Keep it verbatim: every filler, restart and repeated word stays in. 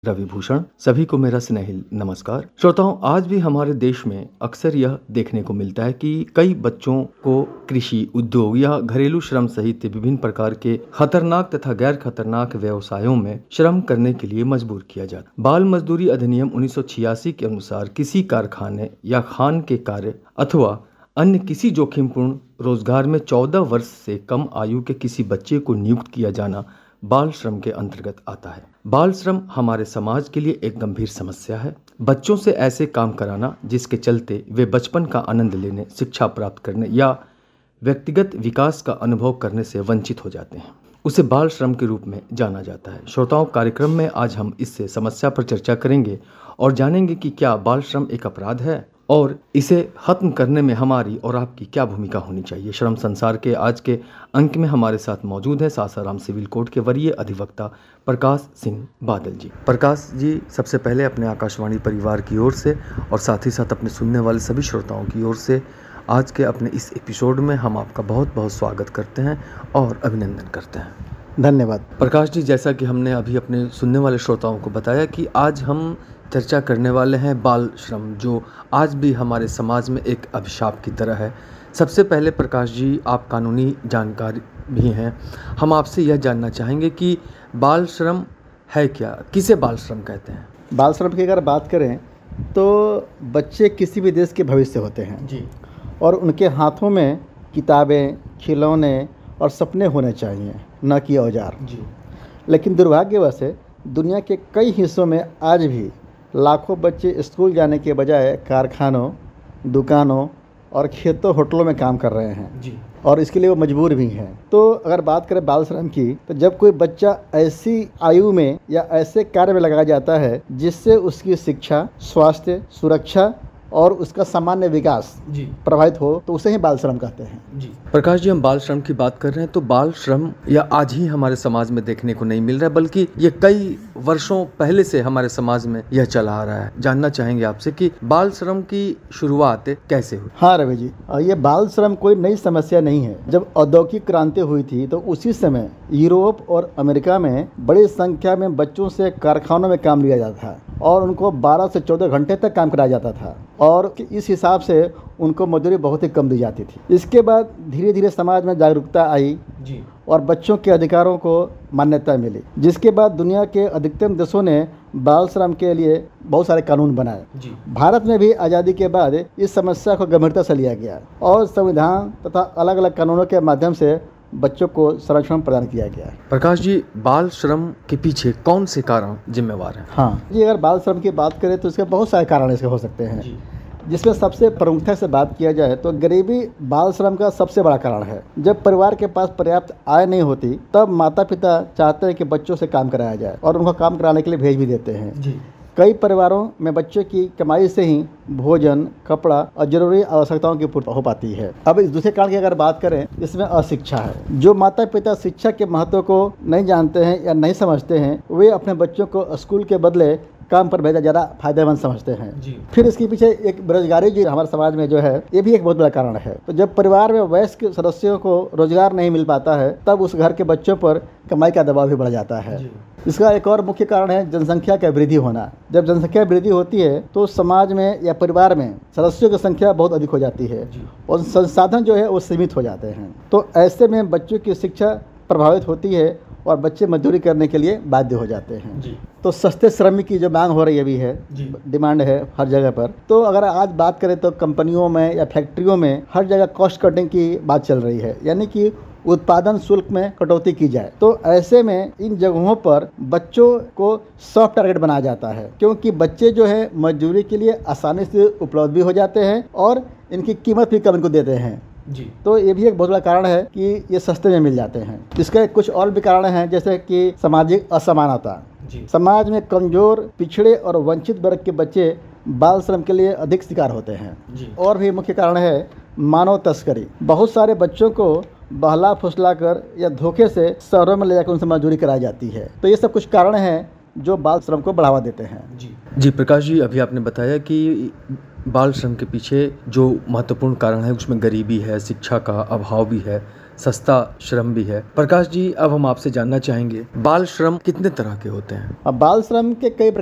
रवि भूषण। सभी को मेरा स्नेहिल नमस्कार। श्रोताओं, आज भी हमारे देश में अक्सर यह देखने को मिलता है कि कई बच्चों को कृषि, उद्योग या घरेलू श्रम सहित विभिन्न प्रकार के खतरनाक तथा गैर खतरनाक व्यवसायों में श्रम करने के लिए मजबूर किया जाता है। बाल मजदूरी अधिनियम उन्नीस सौ छियासी के अनुसार किसी कारखाने या खान के कार्य अथवा अन्य किसी जोखिमपूर्ण रोजगार में चौदह वर्ष से कम आयु के किसी बच्चे को नियुक्त किया जाना बाल श्रम के अंतर्गत आता है। बाल श्रम हमारे समाज के लिए एक गंभीर समस्या है। बच्चों से ऐसे काम कराना जिसके चलते वे बचपन का आनंद लेने, शिक्षा प्राप्त करने या व्यक्तिगत विकास का अनुभव करने से वंचित हो जाते हैं, उसे बाल श्रम के रूप में जाना जाता है। श्रोताओं, कार्यक्रम में आज हम इससे समस्या पर चर्चा करेंगे और जानेंगे कि क्या बाल श्रम एक अपराध है और इसे खत्म करने में हमारी और आपकी क्या भूमिका होनी चाहिए। श्रम संसार के आज के अंक में हमारे साथ मौजूद हैं सासाराम सिविल कोर्ट के वरीय अधिवक्ता प्रकाश सिंह बादल जी। प्रकाश जी, सबसे पहले अपने आकाशवाणी परिवार की ओर से और साथ ही साथ अपने सुनने वाले सभी श्रोताओं की ओर से आज के अपने इस एपिसोड में हम आपका बहुत बहुत स्वागत करते हैं और अभिनंदन करते हैं। धन्यवाद। प्रकाश जी, जैसा कि हमने अभी अपने सुनने वाले श्रोताओं को बताया कि आज हम चर्चा करने वाले हैं बाल श्रम, जो आज भी हमारे समाज में एक अभिशाप की तरह है। सबसे पहले प्रकाश जी, आप कानूनी जानकारी भी हैं, हम आपसे यह जानना चाहेंगे कि बाल श्रम है क्या, किसे बाल श्रम कहते हैं? बाल श्रम की अगर बात करें तो बच्चे किसी भी देश के भविष्य होते हैं जी, और उनके हाथों में किताबें, खिलौने और सपने होने चाहिए, न कि औजार जी। लेकिन दुर्भाग्यवश दुनिया के कई हिस्सों में आज भी लाखों बच्चे स्कूल जाने के बजाय कारखानों, दुकानों और खेतों, होटलों में काम कर रहे हैं जी। और इसके लिए वो मजबूर भी हैं। तो अगर बात करें बाल श्रम की, तो जब कोई बच्चा ऐसी आयु में या ऐसे कार्य में लगाया जाता है जिससे उसकी शिक्षा, स्वास्थ्य, सुरक्षा और उसका सामान्य विकास जी प्रभावित हो, तो उसे ही बाल श्रम कहते हैं। जी प्रकाश जी, हम बाल श्रम की बात कर रहे हैं तो बाल श्रम या आज ही हमारे समाज में देखने को नहीं मिल रहा है, बल्कि ये कई वर्षों पहले से हमारे समाज में यह चला आ रहा है। जानना चाहेंगे आपसे कि बाल श्रम की शुरुआत कैसे हुई? हाँ रवि जी, ये बाल श्रम कोई नई समस्या नहीं है। जब औद्योगिक क्रांति हुई थी तो उसी समय यूरोप और अमेरिका में बड़ी संख्या में बच्चों से कारखानों में काम लिया जाता था और उनको बारह से चौदह घंटे तक काम कराया जाता था और इस हिसाब से उनको मजदूरी बहुत ही कम दी जाती थी। इसके बाद धीरे धीरे समाज में जागरूकता आई जी और बच्चों के अधिकारों को मान्यता मिली, जिसके बाद दुनिया के अधिकतम देशों ने बाल श्रम के लिए बहुत सारे कानून बनाए। जी। भारत में भी आज़ादी के बाद इस समस्या को गंभीरता से लिया गया और संविधान तथा अलग अलग कानूनों के माध्यम से बच्चों को संरक्षण प्रदान किया गया। प्रकाश जी, बाल श्रम के पीछे कौन से कारण जिम्मेवार हैं? हाँ जी, अगर बाल श्रम की बात करें तो इसके बहुत सारे कारण इसके हो सकते हैं जी। जिसमें सबसे प्रमुखता से बात किया जाए तो गरीबी बाल श्रम का सबसे बड़ा कारण है। जब परिवार के पास पर्याप्त आय नहीं होती तब माता पिता चाहते हैं कि बच्चों से काम कराया जाए और उनको काम कराने के लिए भेज भी देते हैं जी। कई परिवारों में बच्चों की कमाई से ही भोजन, कपड़ा और जरूरी आवश्यकताओं की पूर्ति हो पाती है। अब इस दूसरे कारण की अगर बात करें, इसमें अशिक्षा है। जो माता पिता शिक्षा के महत्व को नहीं जानते हैं या नहीं समझते हैं, वे अपने बच्चों को स्कूल के बदले काम पर भेजा ज़्यादा फायदेमंद समझते हैं जी। फिर इसके पीछे एक बेरोजगारी जो हमारे समाज में जो है, ये भी एक बहुत बड़ा कारण है। तो जब परिवार में वयस्क सदस्यों को रोजगार नहीं मिल पाता है तब उस घर के बच्चों पर कमाई का दबाव भी बढ़ जाता है। इसका एक और मुख्य कारण है जनसंख्या का वृद्धि होना। जब जनसंख्या वृद्धि होती है तो समाज में या परिवार में सदस्यों की संख्या बहुत अधिक हो जाती है और संसाधन जो है वो सीमित हो जाते हैं। तो ऐसे में बच्चों की शिक्षा प्रभावित होती है और बच्चे मजदूरी करने के लिए बाध्य हो जाते हैं जी। तो सस्ते श्रमिक की जो मांग हो रही है अभी है, डिमांड है हर जगह पर। तो अगर आज बात करें तो कंपनियों में या फैक्ट्रियों में हर जगह कॉस्ट कटिंग की बात चल रही है, यानी कि उत्पादन शुल्क में कटौती की जाए। तो ऐसे में इन जगहों पर बच्चों को सॉफ्ट टारगेट बनाया जाता है, क्योंकि बच्चे जो है मजदूरी के लिए आसानी से उपलब्ध भी हो जाते हैं और इनकी कीमत भी कम इनको देते हैं जी। तो ये भी एक बहुत बड़ा कारण है कि ये सस्ते में मिल जाते हैं। इसके कुछ और भी कारण हैं, जैसे कि सामाजिक असमानता जी। समाज में कमजोर, पिछड़े और वंचित वर्ग के बच्चे बाल श्रम के लिए अधिक शिकार होते हैं जी। और भी मुख्य कारण है मानव तस्करी। बहुत सारे बच्चों को बहला फुसला कर या धोखे से शहरों में ले जाकर उनसे मजदूरी कराई जाती है। तो ये सब कुछ कारण हैं जो बाल श्रम को बढ़ावा देते हैं जी। जी प्रकाश जी, अभी आपने बताया कि बाल श्रम के पीछे जो महत्वपूर्ण कारण है उसमें गरीबी है, शिक्षा का अभाव भी है, सस्ता श्रम भी है। प्रकाश जी, अब हम आपसे जानना चाहेंगे बाल श्रम कितने तरह के होते हैं? अब बाल श्रम के कई